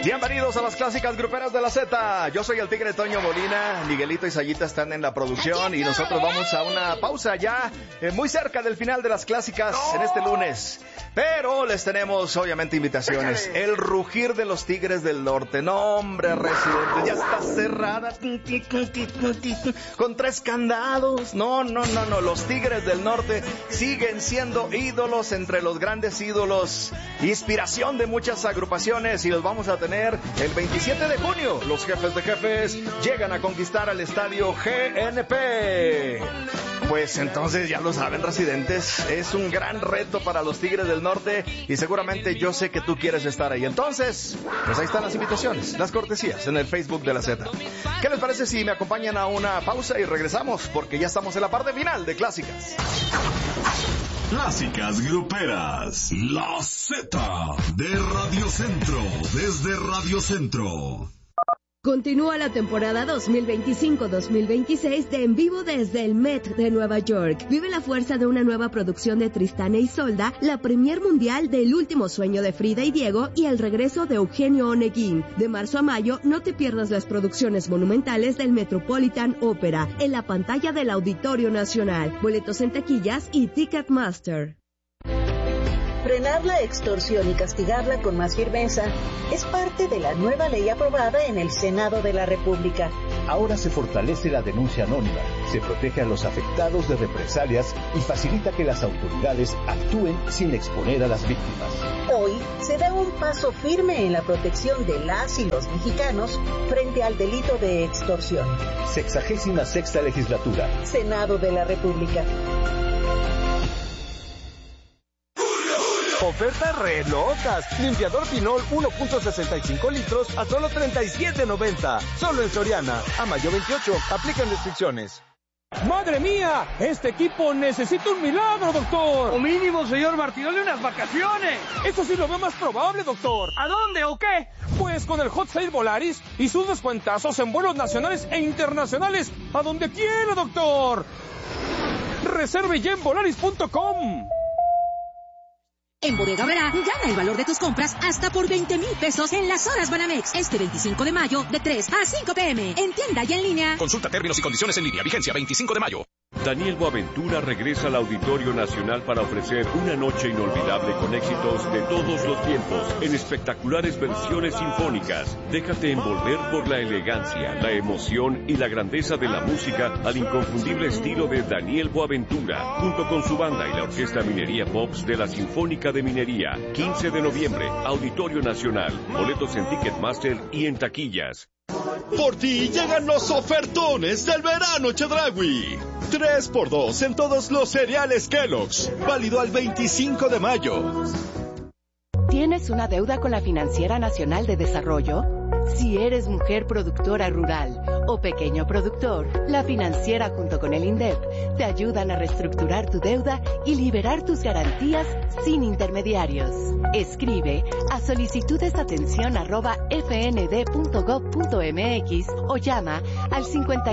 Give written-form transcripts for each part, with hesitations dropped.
Bienvenidos a las clásicas gruperas de la Z. Yo soy el Tigre Toño Molina, Miguelito y Sayita están en la producción y nosotros vamos a una pausa ya muy cerca del final de las clásicas en este lunes. Pero les tenemos obviamente invitaciones. El rugir de los Tigres del Norte. No, hombre, Residente, ya está cerrada con 3 candados. No. Los Tigres del Norte siguen siendo ídolos entre los grandes ídolos. Inspiración de muchas agrupaciones y los vamos a tener el 27 de junio. Los jefes de jefes llegan a conquistar al estadio GNP. Pues entonces ya lo saben, residentes, es un gran reto para los Tigres del Norte y seguramente yo sé que tú quieres estar ahí. Entonces, pues ahí están las invitaciones, las cortesías en el Facebook de la Z. ¿Qué les parece si me acompañan a una pausa y regresamos? Porque ya estamos en la parte final de Clásicas. Clásicas gruperas, la Z de Radio Centro, desde Radio Centro. Continúa la temporada 2025-2026 de En Vivo desde el Met de Nueva York. Vive la fuerza de una nueva producción de Tristán e Isolda, la premier mundial de El último sueño de Frida y Diego y el regreso de Eugenio Oneguín. De marzo a mayo, no te pierdas las producciones monumentales del Metropolitan Opera en la pantalla del Auditorio Nacional. Boletos en taquillas y Ticketmaster. Frenar la extorsión y castigarla con más firmeza es parte de la nueva ley aprobada en el Senado de la República. Ahora se fortalece la denuncia anónima, se protege a los afectados de represalias y facilita que las autoridades actúen sin exponer a las víctimas. Hoy se da un paso firme en la protección de las y los mexicanos frente al delito de extorsión. 66ª Legislatura. Senado de la República. Ofertas re locas. Limpiador Pinol 1.65 litros a solo $37.90. Solo en Soriana. A mayo 28. Aplican restricciones. ¡Madre mía! Este equipo necesita un milagro, doctor. O mínimo, señor Martinoli, unas vacaciones. Eso sí lo veo más probable, doctor. ¿A dónde o qué? Pues con el Hot Sale Volaris y sus descuentazos en vuelos nacionales e internacionales. ¡A donde quiera, doctor! Reserve ya en volaris.com. En Bodega Aurrerá, gana el valor de tus compras hasta por 20,000 pesos en las horas Banamex. Este 25 de mayo, de 3 a 5 p.m. En tienda y en línea. Consulta términos y condiciones en línea. Vigencia 25 de mayo. Daniel Boaventura regresa al Auditorio Nacional para ofrecer una noche inolvidable con éxitos de todos los tiempos en espectaculares versiones sinfónicas. Déjate envolver por la elegancia, la emoción y la grandeza de la música al inconfundible estilo de Daniel Boaventura, junto con su banda y la Orquesta Minería Pops de la Sinfónica de Minería. 15 de noviembre, Auditorio Nacional. Boletos en Ticketmaster y en taquillas. Por ti llegan los ofertones del verano Chedraui. 3x2 en todos los cereales Kellogg's. Válido al 25 de mayo. ¿Tienes una deuda con la Financiera Nacional de Desarrollo? Si eres mujer productora rural o pequeño productor, la Financiera junto con el INDEP te ayudan a reestructurar tu deuda y liberar tus garantías sin intermediarios. Escribe a solicitudesatención@fnd.gov.mx o llama al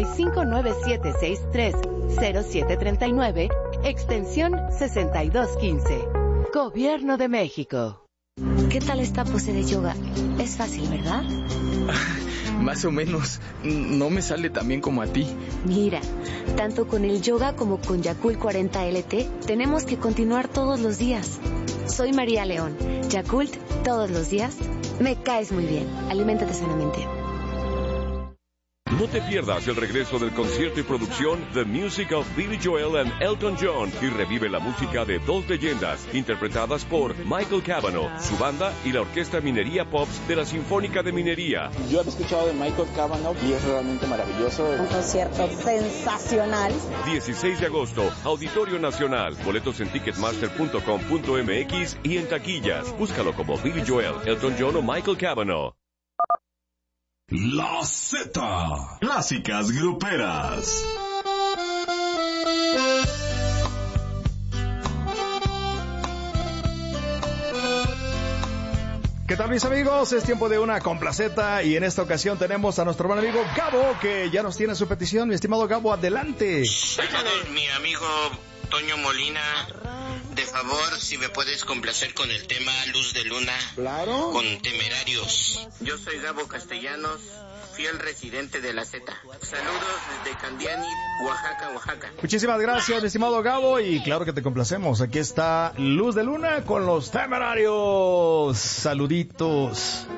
5597630739, extensión 6215. Gobierno de México. ¿Qué tal esta pose de yoga? Es fácil, ¿verdad? Más o menos. No me sale tan bien como a ti. Mira, tanto con el yoga como con Yakult 40 LT, tenemos que continuar todos los días. Soy María León. Yakult, todos los días. Me caes muy bien. Aliméntate sanamente. No te pierdas el regreso del concierto y producción The Music of Billy Joel and Elton John y revive la música de dos leyendas interpretadas por Michael Cavanaugh, su banda y la Orquesta Minería Pops de la Sinfónica de Minería. Yo he escuchado de Michael Cavanaugh y es realmente maravilloso. Un concierto sensacional. 16 de agosto, Auditorio Nacional. Boletos en ticketmaster.com.mx y en taquillas. Búscalo como Billy Joel, Elton John o Michael Cavanaugh. La Z. Clásicas gruperas. ¿Qué tal, mis amigos? Es tiempo de una complaceta y en esta ocasión tenemos a nuestro buen amigo Gabo, que ya nos tiene su petición. Mi estimado Gabo, adelante. Mi amigo Toño Molina De favor, si me puedes complacer con el tema Luz de Luna. Claro. Con Temerarios. Yo soy Gabo Castellanos, fiel residente de la Z. Saludos desde Candiani, Oaxaca, Oaxaca. Muchísimas gracias, mi estimado Gabo, y claro que te complacemos. Aquí está Luz de Luna con los Temerarios. Saluditos.